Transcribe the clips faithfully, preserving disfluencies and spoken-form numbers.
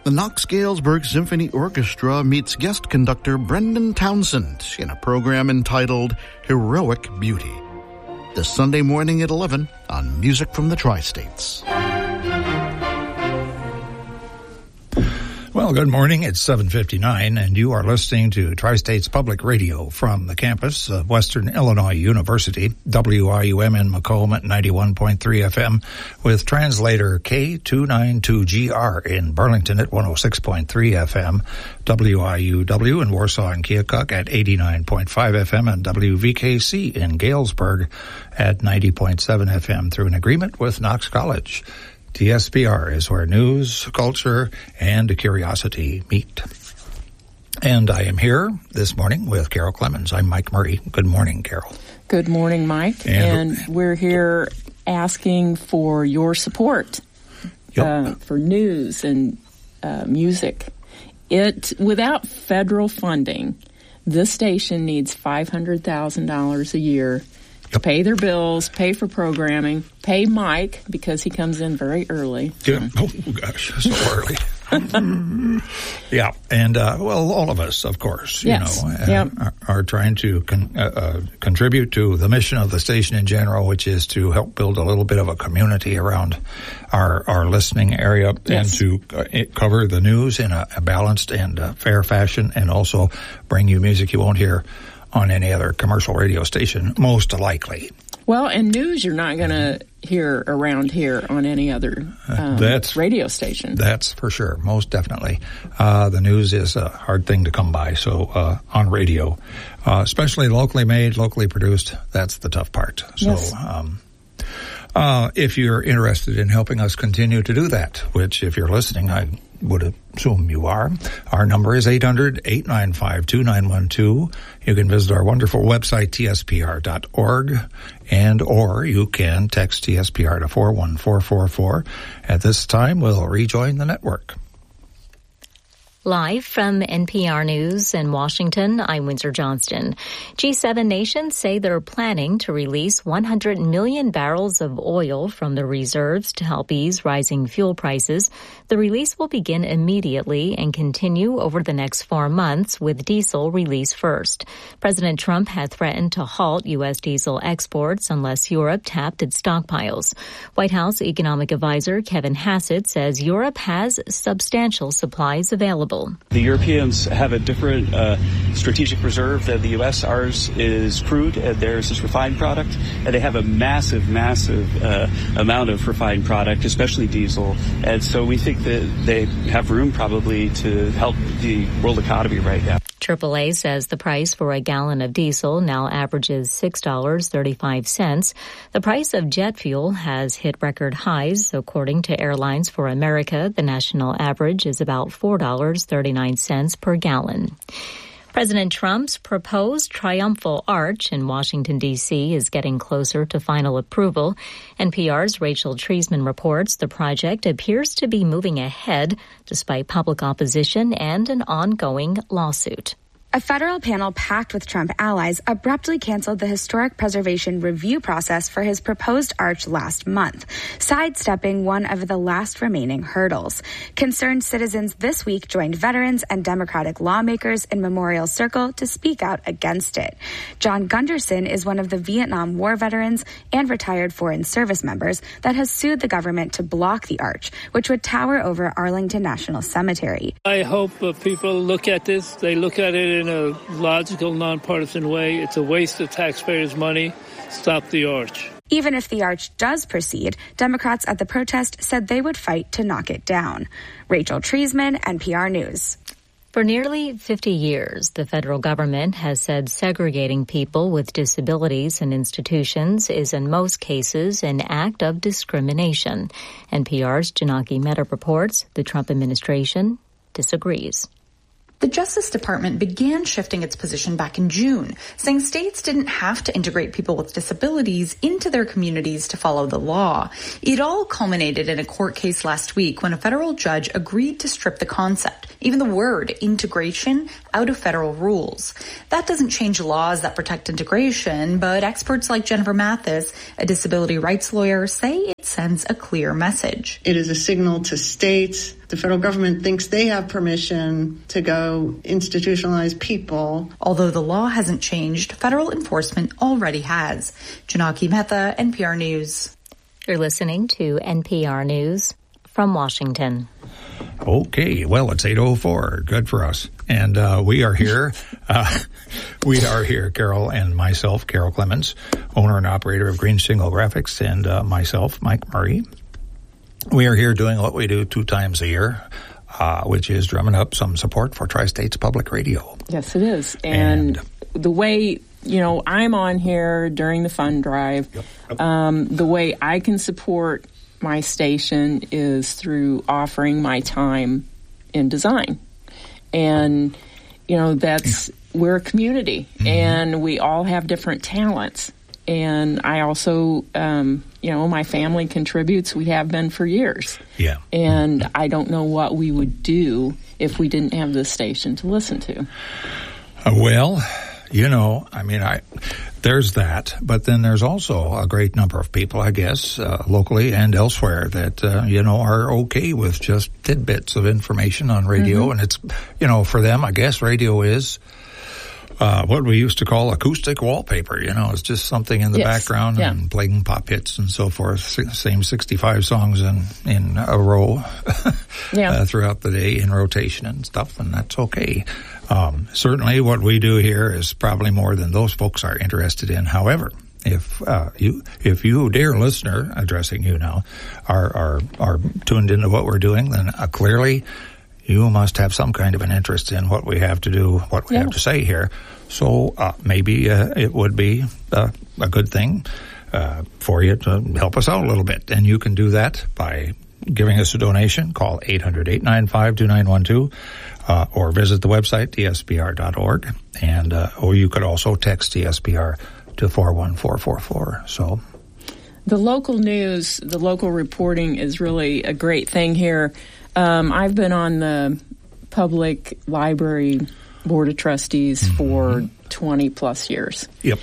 The Knox-Galesburg Symphony Orchestra meets guest conductor Brendan Townsend in a program entitled Heroic Beauty. This Sunday morning at eleven on Music from the Tri-States. Well, good morning. It's seven fifty-nine, and you are listening to Tri-States Public Radio from the campus of Western Illinois University, W I U M in Macomb at ninety-one point three F M, with translator K two ninety-two G R in Burlington at one oh six point three F M, W I U W in Warsaw and Keokuk at eighty-nine point five F M, and W V K C in Galesburg at ninety point seven F M through an agreement with Knox College. T S P R is where news, culture, and curiosity meet. And I am here this morning with Carol Clemens. I'm Mike Murray. Good morning, Carol. Good morning, Mike. And, and we're here asking for your support yep. uh, for news and uh, music. It without federal funding, this station needs five hundred thousand dollars a year to yep. pay their bills, pay for programming, pay Mike because he comes in very early. Yeah. Oh, gosh, so early. yeah, and, uh, well, all of us, of course, you yes. know, uh, yep. are, are trying to con- uh, uh, contribute to the mission of the station in general, which is to help build a little bit of a community around our, our listening area yes. and to uh, cover the news in a, a balanced and uh, fair fashion, and also bring you music you won't hear on any other commercial radio station, most likely. Well, and news you're not going to hear around here on any other um, that's, radio station. That's for sure, most definitely. Uh, the news is a hard thing to come by, so uh, on radio, uh, especially locally made, locally produced, that's the tough part. So yes. um, uh, if you're interested in helping us continue to do that, which if you're listening, I would assume you are. Our number is eight hundred, eight nine five, two nine one two. You can visit our wonderful website, T S P R dot org, and or you can text T S P R to four one four four four. At this time, we'll rejoin the network. Live from N P R News in Washington, I'm Windsor Johnston. G seven nations say they're planning to release one hundred million barrels of oil from the reserves to help ease rising fuel prices. The release will begin immediately and continue over the next four months, with diesel released first. President Trump had threatened to halt U S diesel exports unless Europe tapped its stockpiles. White House economic advisor Kevin Hassett says Europe has substantial supplies available. The Europeans have a different uh, strategic reserve than the U S. Ours is crude, and theirs is refined product. And they have a massive, massive uh, amount of refined product, especially diesel. And so we think that they have room probably to help the world economy right now. triple A says the price for a gallon of diesel now averages six dollars and thirty-five cents. The price of jet fuel has hit record highs. According to Airlines for America, the national average is about four dollars and thirty-nine cents per gallon. President Trump's proposed triumphal arch in Washington, D C is getting closer to final approval. N P R's Rachel Treisman reports the project appears to be moving ahead despite public opposition and an ongoing lawsuit. A federal panel packed with Trump allies abruptly canceled the historic preservation review process for his proposed arch last month, sidestepping one of the last remaining hurdles. Concerned citizens this week joined veterans and Democratic lawmakers in Memorial Circle to speak out against it. John Gunderson is one of the Vietnam War veterans and retired Foreign Service members that has sued the government to block the arch, which would tower over Arlington National Cemetery. I hope uh, people look at this. They look at it in a logical, nonpartisan way. It's a waste of taxpayers' money. Stop the arch. Even if the arch does proceed, Democrats at the protest said they would fight to knock it down. Rachel Treisman, N P R News. For nearly fifty years, the federal government has said segregating people with disabilities in institutions is in most cases an act of discrimination. N P R's Janaki Mehta reports the Trump administration disagrees. The Justice Department began shifting its position back in June, saying states didn't have to integrate people with disabilities into their communities to follow the law. It all culminated in a court case last week when a federal judge agreed to strip the concept, even the word integration, out of federal rules. That doesn't change laws that protect integration, but experts like Jennifer Mathis, a disability rights lawyer, say sends a clear message. It is a signal to states. The federal government thinks they have permission to go institutionalize people. Although the law hasn't changed, federal enforcement already has. Janaki Mehta, N P R News. You're listening to N P R News from Washington. Okay, well, it's eight oh four. Good for us. And uh, we are here. Uh, we are here, Carol and myself, Carol Clemens, owner and operator of Green Shingle Graphics, and uh, myself, Mike Murray. We are here doing what we do two times a year, uh, which is drumming up some support for Tri-States Public Radio. Yes, it is. And, and the way, you know, I'm on here during the fund drive, yep, yep. Um, the way I can support my station is through offering my time in design. And, you know, that's, yeah. we're a community, mm-hmm. and we all have different talents. And I also, um, you know, my family contributes. We have been for years. Yeah. And mm-hmm. I don't know what we would do if we didn't have this station to listen to. Uh, well, you know, I mean, I there's that, but then there's also a great number of people, I guess, uh, locally and elsewhere that, uh, you know, are okay with just tidbits of information on radio. Mm-hmm. And it's, you know, for them, I guess radio is uh, what we used to call acoustic wallpaper. You know, it's just something in the yes. background yeah. and playing pop hits and so forth. Same sixty-five songs in, in a row yeah. uh, throughout the day in rotation and stuff, and that's okay. Um, certainly what we do here is probably more than those folks are interested in. However, if, uh, you, if you, dear listener, addressing you now, are, are, are tuned into what we're doing, then uh, clearly you must have some kind of an interest in what we have to do, what we yeah. have to say here. So, uh, maybe, uh, it would be, uh, a good thing, uh, for you to help us out a little bit. And you can do that by giving us a donation. Call eight hundred, eight nine five, two nine one two. Uh, or visit the website, T S P R dot org, and uh, or you could also text T S P R to four one four four four. So, the local news, the local reporting is really a great thing here. Um, I've been on the Public Library Board of Trustees mm-hmm. for twenty plus years. Yep.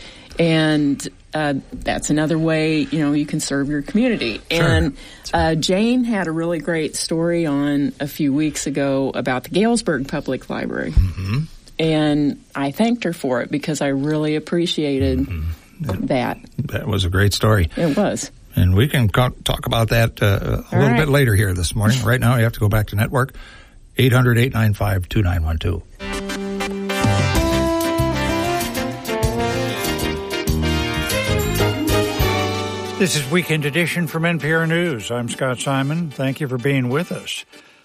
And uh, that's another way, you know, you can serve your community. Sure. And uh, Jane had a really great story on a few weeks ago about the Galesburg Public Library. Mm-hmm. And I thanked her for it because I really appreciated mm-hmm. that. That was a great story. It was. And we can talk about that uh, a All little right. bit later here this morning. Right now, you have to go back to network, eight hundred, eight nine five, two nine one two. This is Weekend Edition from N P R News. I'm Scott Simon. Thank you for being with us.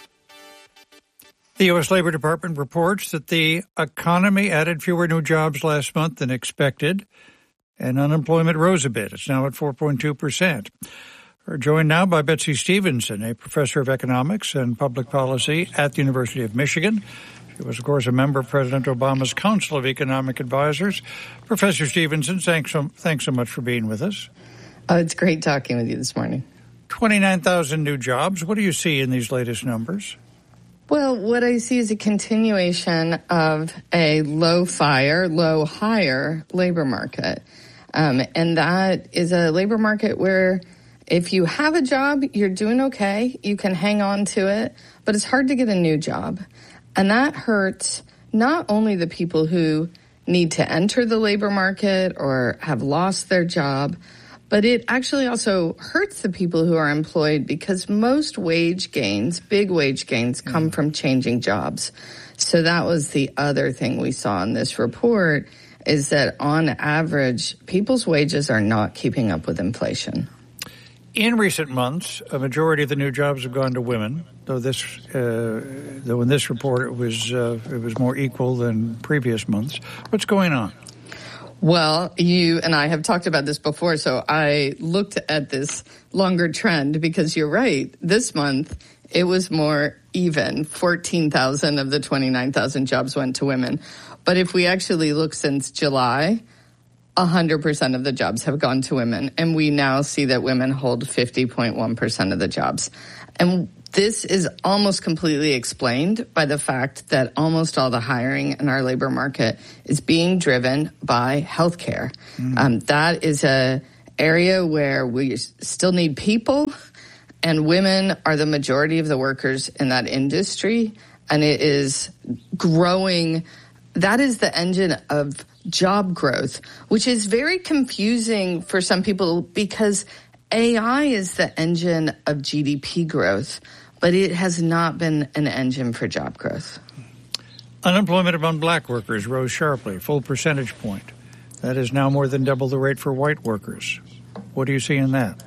The U S Labor Department reports that the economy added fewer new jobs last month than expected, and unemployment rose a bit. It's now at four point two percent. We're joined now by Betsy Stevenson, a professor of economics and public policy at the University of Michigan. She was, of course, a member of President Obama's Council of Economic Advisors. Professor Stevenson, thanks so, thanks so much for being with us. Oh, it's great talking with you this morning. twenty-nine thousand new jobs. What do you see in these latest numbers? Well, what I see is a continuation of a low fire, low hire labor market. Um, and that is a labor market where if you have a job, you're doing okay. You can hang on to it, but it's hard to get a new job. And that hurts not only the people who need to enter the labor market or have lost their job, but it actually also hurts the people who are employed because most wage gains, big wage gains, come mm. from changing jobs. So that was the other thing we saw in this report, is that on average, people's wages are not keeping up with inflation. In recent months, a majority of the new jobs have gone to women, though this, uh, though in this report it was uh, it was more equal than previous months. What's going on? Well, you and I have talked about this before, so I looked at this longer trend because you're right. This month, it was more even. fourteen thousand of the twenty-nine thousand jobs went to women. But if we actually look since July, one hundred percent of the jobs have gone to women. And we now see that women hold fifty point one percent of the jobs. And this is almost completely explained by the fact that almost all the hiring in our labor market is being driven by healthcare. Mm. Um, that is a area where we still need people, and women are the majority of the workers in that industry, and it is growing. That is the engine of job growth, which is very confusing for some people because A I is the engine of G D P growth, but it has not been an engine for job growth. Unemployment among black workers rose sharply, full percentage point. That is now more than double the rate for white workers. What do you see in that?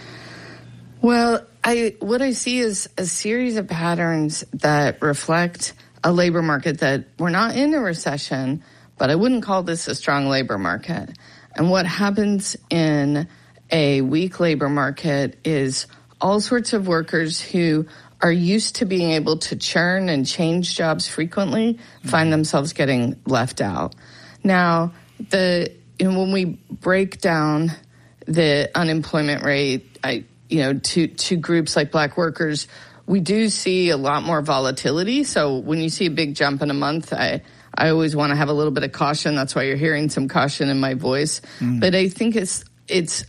Well, I what I see is a series of patterns that reflect a labor market that we're not in a recession, but I wouldn't call this a strong labor market. And what happens in a weak labor market is all sorts of workers who are used to being able to churn and change jobs frequently find themselves getting left out. Now, the you know, when we break down the unemployment rate, I you know, to to groups like black workers, we do see a lot more volatility. So when you see a big jump in a month, I I always want to have a little bit of caution. That's why you're hearing some caution in my voice. Mm. But I think it's it's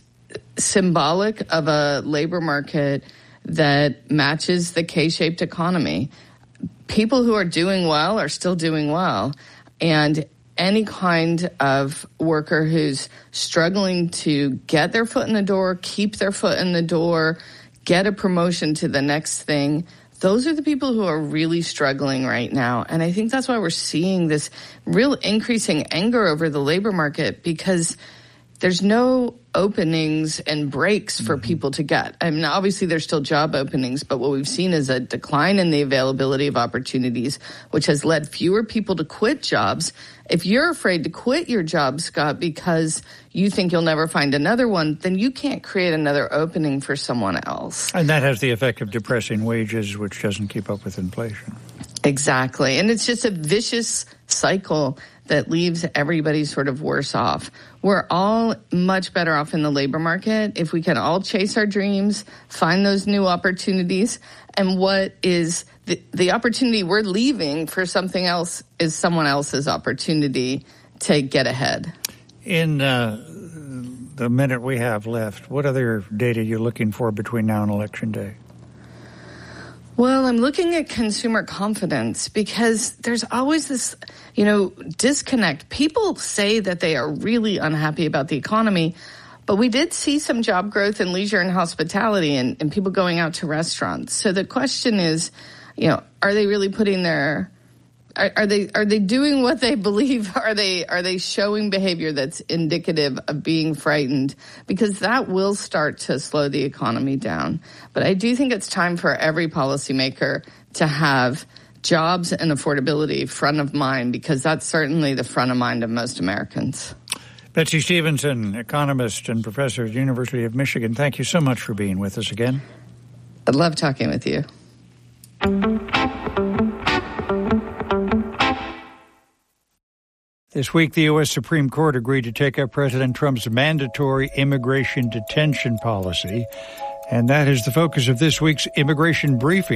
symbolic of a labor market that matches the K-shaped economy. People who are doing well are still doing well. And any kind of worker who's struggling to get their foot in the door, keep their foot in the door, get a promotion to the next thing, those are the people who are really struggling right now. And I think that's why we're seeing this real increasing anger over the labor market, because there's no openings and breaks for mm-hmm. people to get. I mean, obviously there's still job openings, but what we've seen is a decline in the availability of opportunities, which has led fewer people to quit jobs. If you're afraid to quit your job, Scott, because you think you'll never find another one, then you can't create another opening for someone else. And that has the effect of depressing wages, which doesn't keep up with inflation. Exactly. And it's just a vicious cycle that leaves everybody sort of worse off. We're all much better off in the labor market if we can all chase our dreams, find those new opportunities. And what is the, the opportunity we're leaving for something else is someone else's opportunity to get ahead. In uh, the minute we have left, what other data you're looking for between now and Election Day? Well, I'm looking at consumer confidence because there's always this, you know, disconnect. People say that they are really unhappy about the economy, but we did see some job growth in leisure and hospitality and, and people going out to restaurants. So the question is, you know, are they really putting their Are, are they are they doing what they believe? Are they are they showing behavior that's indicative of being frightened? Because that will start to slow the economy down. But I do think it's time for every policymaker to have jobs and affordability front of mind, because that's certainly the front of mind of most Americans. Betsy Stevenson, economist and professor at the University of Michigan, thank you so much for being with us again. I love talking with you. This week, the U S Supreme Court agreed to take up President Trump's mandatory immigration detention policy, and that is the focus of this week's Immigration Briefing.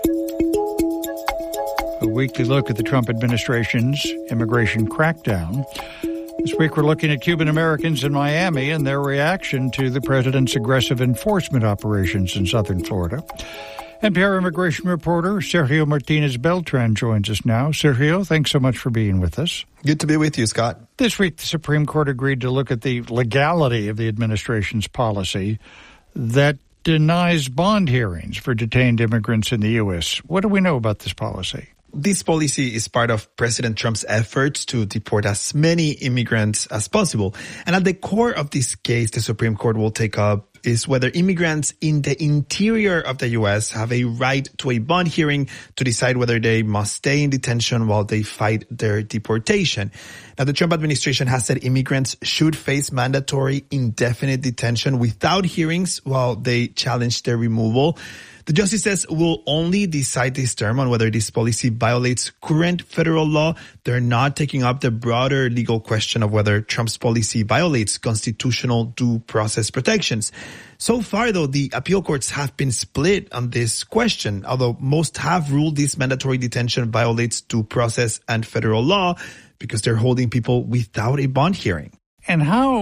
A weekly look at the Trump administration's immigration crackdown. This week, we're looking at Cuban Americans in Miami and their reaction to the president's aggressive enforcement operations in southern Florida. N P R immigration reporter Sergio Martinez-Beltran joins us now. Sergio, thanks so much for being with us. Good to be with you, Scott. This week, the Supreme Court agreed to look at the legality of the administration's policy that denies bond hearings for detained immigrants in the U S. What do we know about this policy? This policy is part of President Trump's efforts to deport as many immigrants as possible. And at the core of this case, the Supreme Court will take up is whether immigrants in the interior of the U S have a right to a bond hearing to decide whether they must stay in detention while they fight their deportation. Now, the Trump administration has said immigrants should face mandatory indefinite detention without hearings while they challenge their removal. The justices will only decide this term on whether this policy violates current federal law. They're not taking up the broader legal question of whether Trump's policy violates constitutional due process protections. So far, though, the appeal courts have been split on this question, although most have ruled this mandatory detention violates due process and federal law because they're holding people without a bond hearing. And how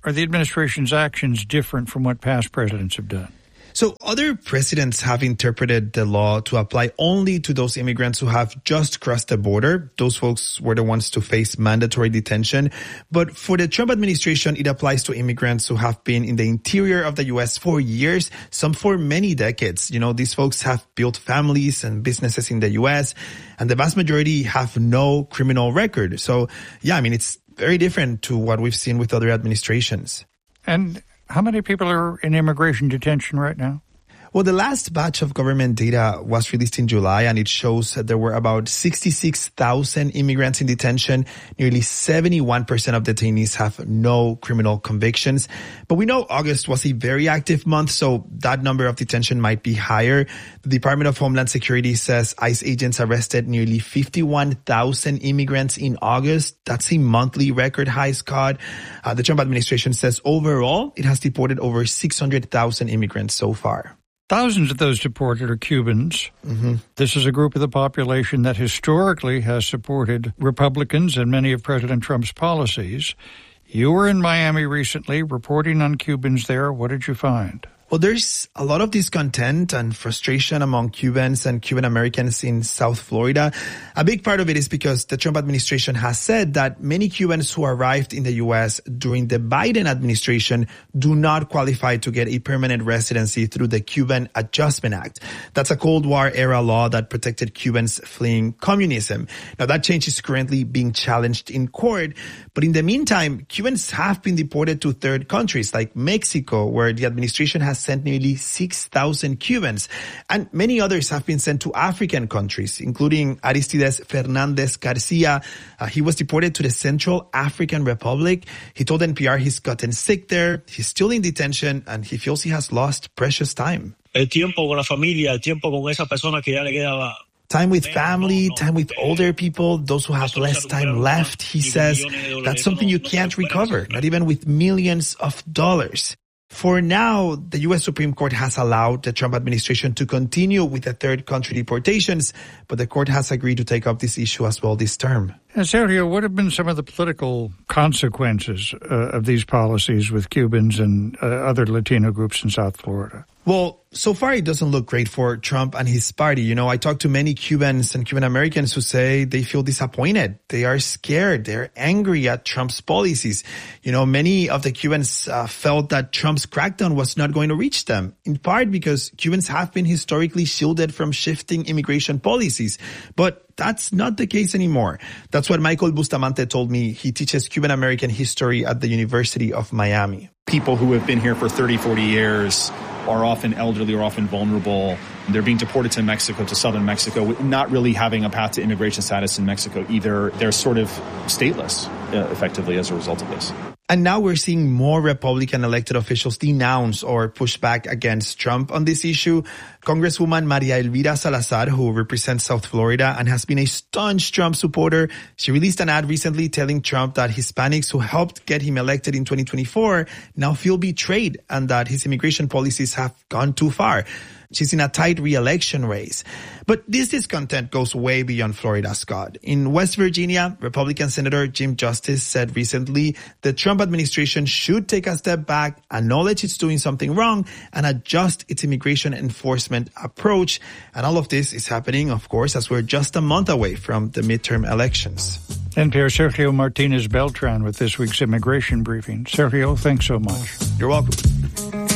are the administration's actions different from what past presidents have done? So other presidents have interpreted the law to apply only to those immigrants who have just crossed the border. Those folks were the ones to face mandatory detention. But for the Trump administration, it applies to immigrants who have been in the interior of the U S for years, some for many decades. You know, these folks have built families and businesses in the U S, and the vast majority have no criminal record. So, yeah, I mean, it's very different to what we've seen with other administrations. And how many people are in immigration detention right now? Well, the last batch of government data was released in July, and it shows that there were about sixty-six thousand immigrants in detention. Nearly seventy-one percent of detainees have no criminal convictions. But we know August was a very active month, so that number of detention might be higher. The Department of Homeland Security says ICE agents arrested nearly fifty-one thousand immigrants in August. That's a monthly record high, Scott. Uh, the Trump administration says overall, it has deported over six hundred thousand immigrants so far. Thousands of those deported are Cubans. Mm-hmm. This is a group of the population that historically has supported Republicans and many of President Trump's policies. You were in Miami recently reporting on Cubans there. What did you find? Well, there's a lot of discontent and frustration among Cubans and Cuban Americans in South Florida. A big part of it is because the Trump administration has said that many Cubans who arrived in the U S during the Biden administration do not qualify to get a permanent residency through the Cuban Adjustment Act. That's a Cold War era law that protected Cubans fleeing communism. Now, that change is currently being challenged in court. But in the meantime, Cubans have been deported to third countries like Mexico, where the administration has sent nearly six thousand Cubans. And many others have been sent to African countries, including Aristides Fernandez Garcia. Uh, he was deported to the Central African Republic. He told N P R he's gotten sick there. He's still in detention, and he feels he has lost precious time. El tiempo con la familia, el tiempo con esa persona que ya le quedaba. Time with family, time with older people, those who have less time left, he says, that's something you can't recover, not even with millions of dollars. For now, the U S Supreme Court has allowed the Trump administration to continue with the third country deportations, but the court has agreed to take up this issue as well this term. And Sergio, what have been some of the political consequences uh, of these policies with Cubans and uh, other Latino groups in South Florida? Well, so far it doesn't look great for Trump and his party. You know, I talked to many Cubans and Cuban Americans who say they feel disappointed. They are scared. They're angry at Trump's policies. You know, many of the Cubans uh, felt that Trump's crackdown was not going to reach them, in part because Cubans have been historically shielded from shifting immigration policies. But that's not the case anymore. That's what Michael Bustamante told me. He teaches Cuban American history at the University of Miami. People who have been here for thirty, forty years are often elderly or often vulnerable. They're being deported to Mexico, to southern Mexico, not really having a path to immigration status in Mexico either. They're sort of stateless, uh, effectively, as a result of this. And now we're seeing more Republican elected officials denounce or push back against Trump on this issue. Congresswoman Maria Elvira Salazar, who represents South Florida and has been a staunch Trump supporter, she released an ad recently telling Trump that Hispanics who helped get him elected in twenty twenty-four now feel betrayed and that his immigration policies have gone too far. She's in a tight re-election race. But this discontent goes way beyond Florida, Scott. In West Virginia, Republican Senator Jim Justice said recently the Trump administration should take a step back, acknowledge it's doing something wrong, and adjust its immigration enforcement approach. And all of this is happening, of course, as we're just a month away from the midterm elections. N P R Sergio Martinez Beltran with this week's immigration briefing. Sergio, thanks so much. You're welcome.